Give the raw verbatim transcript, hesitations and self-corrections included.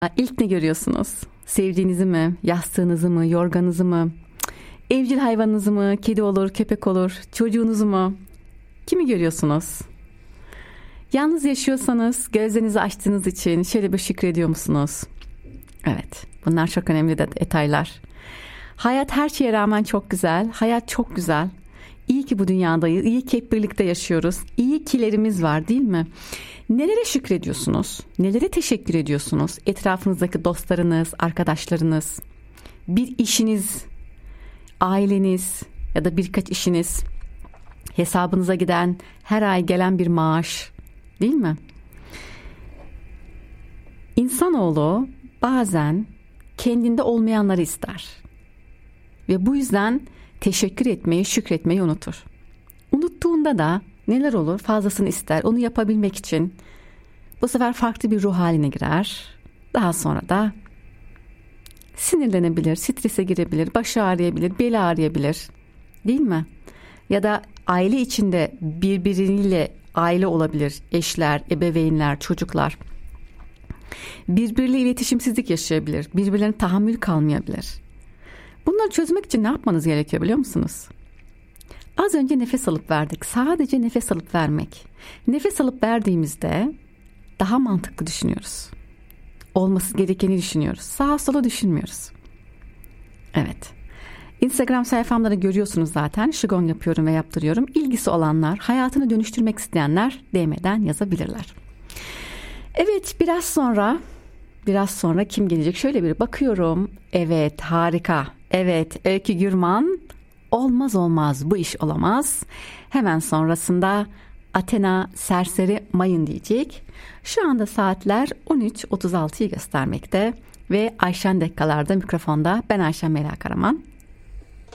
İlk ne görüyorsunuz? Sevdiğinizi mi, yastığınızı mı, yorganınızı mı, evcil hayvanınızı mı, kedi olur, köpek olur, çocuğunuzu mu? Kimi görüyorsunuz? Yalnız yaşıyorsanız gözlerinizi açtığınız için şöyle bir şükrediyor musunuz? Evet, bunlar çok önemli detaylar. Hayat her şeye rağmen çok güzel, hayat çok güzel. İyi ki bu dünyadayız, iyi ki hep birlikte yaşıyoruz. İyi kilerimiz var, değil mi? Nelere şükrediyorsunuz? Nelere teşekkür ediyorsunuz? Etrafınızdaki dostlarınız, arkadaşlarınız, bir işiniz, aileniz ya da birkaç işiniz, hesabınıza giden, her ay gelen bir maaş, değil mi? İnsanoğlu bazen kendinde olmayanları ister. Ve bu yüzden teşekkür etmeyi, şükretmeyi unutur. Unuttuğunda da neler olur? Fazlasını ister. Onu yapabilmek için bu sefer farklı bir ruh haline girer. Daha sonra da sinirlenebilir, strese girebilir, başı ağrıyabilir, beli ağrıyabilir. Değil mi? Ya da aile içinde birbiriyle aile olabilir. Eşler, ebeveynler, çocuklar. Birbiriyle iletişimsizlik yaşayabilir. Birbirlerine tahammül kalmayabilir. Bunları çözmek için ne yapmanız gerekiyor biliyor musunuz? Az önce nefes alıp verdik. Sadece nefes alıp vermek. Nefes alıp verdiğimizde daha mantıklı düşünüyoruz. Olması gerekeni düşünüyoruz. Sağa sola düşünmüyoruz. Evet. Instagram sayfamda da görüyorsunuz zaten. Şigon yapıyorum ve yaptırıyorum. İlgisi olanlar, hayatını dönüştürmek isteyenler D M'den yazabilirler. Evet, biraz sonra biraz sonra kim gelecek? Şöyle bir bakıyorum. Evet, harika. Evet, Öykü Gürman. Olmaz olmaz, bu iş olamaz. Hemen sonrasında Athena Serseri Mayın diyecek. Şu anda saatler on üç otuz altıyı göstermekte ve Ayşen Dekkalar'da mikrofonda. Ben Ayşen Mela Karaman.